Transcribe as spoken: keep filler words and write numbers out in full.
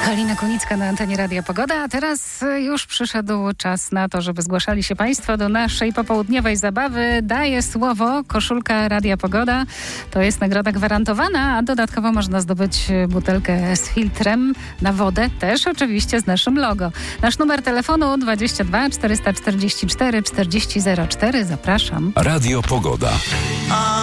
Halina Kunicka na antenie Radia Pogoda, a teraz już przyszedł czas na to, żeby zgłaszali się Państwo do naszej popołudniowej zabawy. Daję słowo, koszulka Radia Pogoda. To jest nagroda gwarantowana, a dodatkowo można zdobyć butelkę z filtrem na wodę, też oczywiście z naszym logo. Nasz numer telefonu dwadzieścia dwa czterysta czterdzieści cztery czterdzieści zero cztery. Zapraszam. Radio Pogoda.